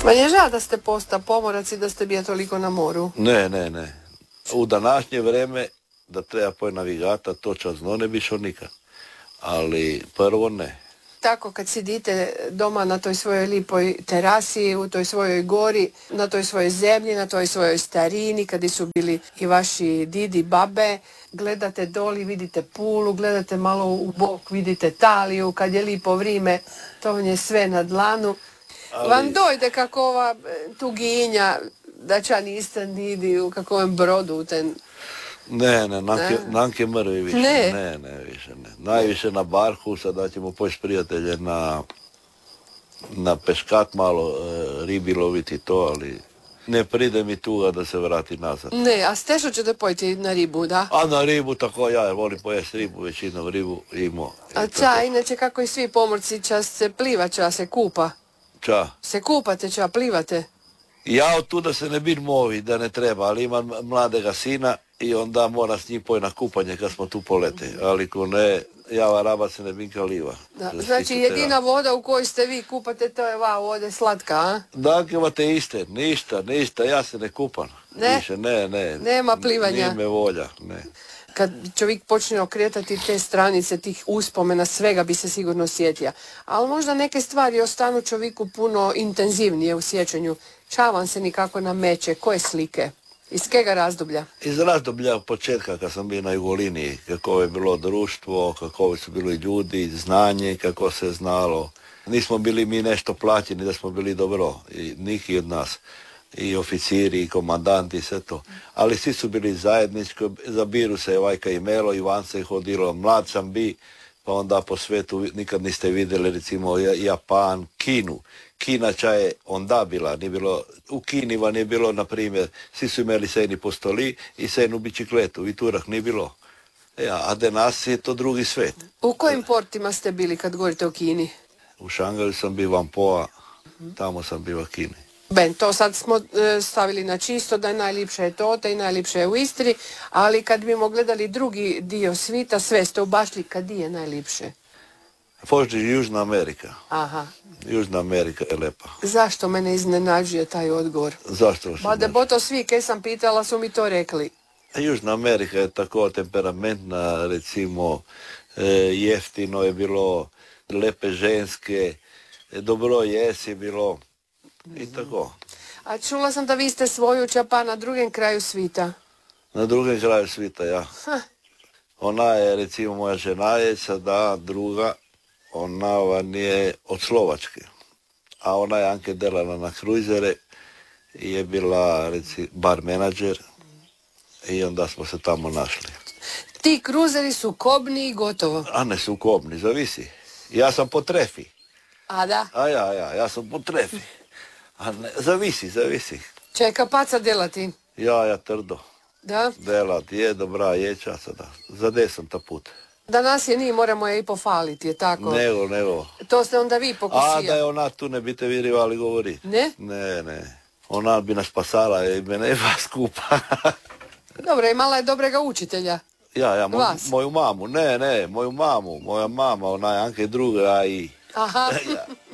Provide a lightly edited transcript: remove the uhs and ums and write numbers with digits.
Meni je žao da ste posta pomorac i da ste bio toliko na moru. Ne. U današnje vreme da treba poj navigata, točan zno ne bi šao nikad. Ali prvo ne. Tako kad sidite doma na toj svojoj lipoj terasi, u toj svojoj gori, na toj svojoj zemlji, na toj svojoj starini, kad su bili i vaši didi, babe, gledate doli, vidite Pulu, gledate malo u bok, vidite Taliju, kad je lipo vrime, to vam je sve na dlanu. Ali... Vam dojde kako ova tuginja, da ča niste nidi u kakvom brodu ten... Ne, nanke mrvi više. Ne, Više ne. Najviše na barku, sada ćemo poći prijatelje na peškat malo, ribi loviti to, ali ne pride mi tuga da se vrati nazad. Ne, a Stešo ćete pojti na ribu, da? A na ribu tako ja volim pojesti ribu, većinom ribu imao. A ča, inače kako i svi pomorci, ča se pliva, ča se kupa? Ča? Se kupate, ča plivate? Ja od tuda se ne bi movi da ne treba, ali imam mladega sina i onda mora s njim poj na kupanje kad smo tu polete. Ali ko ne, ja raba se ne bi kaliva. Da, znači jedina voda u kojoj ste vi kupate, to je vode slatka, a? Dakle, te iste, ništa, ja se ne kupam. Ne? Više, ne. Nema plivanja? Nije me volja, ne. Kad čovjek počne okretati te stranice, tih uspomena, svega bi se sigurno sjetio. Ali možda neke stvari ostanu čovjeku puno intenzivnije u sjećanju. Ča vam se nikako nameće, koje slike? Iz kega razdoblja? Iz razdoblja početka kad sam bio na Jugoliniji, kako je bilo društvo, kako su bili ljudi, znanje, kako se znalo. Nismo bili mi nešto plaćeni da smo bili dobro, i niki od nas. I oficiri, i komandanti, sve to. Ali svi su bili zajednički, za biru se vajka imelo, Ivan se hodilo, mlad sam bi, pa onda po svetu nikad niste vidjeli recimo Japan, Kinu. Kina ča je onda bila, nije bilo, u Kiniva nije bilo, na primjer, svi su imali sejni postoli i sejnu bicikletu, i turak nije bilo. A danas je to drugi svet. U kojim portima ste bili kad govorite o Kini? U Šangaju sam bio Vampoa, tamo sam bio u Kini. Ben, to sad smo stavili na čisto da je najljepše je to, da je najljepše je u Istri, ali kad bimo gledali drugi dio svita, sve ste ubašli kad je najljepše? Pođe Južna Amerika. Aha. Južna Amerika je lepa. Zašto mene iznenađuje taj odgovor? Zašto? Pa da bo to svi kaj sam pitala su mi to rekli. Južna Amerika je tako temperamentna, recimo jeftino je bilo, lepe ženske, dobro jesi bilo i tako. A čula sam da vi ste svoju čapa na drugem kraju svita. Na drugem kraju svita, ja. Ona je, recimo, moja žena je sada druga, ona van je od Slovačke. A ona je anke delala na kruzere i je bila, recimo, bar menadžer i onda smo se tamo našli. Ti kruzeri su kobni i gotovo. A ne su kobni, zavisi. Ja sam po trefi. A da? A ja sam po trefi. A ne, zavisi. Čeka paca delati? Ja trdo. Da? Delat je, dobra je časa, za 10 put. Danas je ni, moramo je i pofaliti, je tako? Nego. To ste onda vi pokusija. A da je ona tu ne biste virivali govori. Ne? Ne. Ona bi nas spasala i mene i vas skupa. Dobro, imala je dobrega učitelja. Moju mamu. Ne, moju mamu. Moja mama, ona je anke druga i... Aha.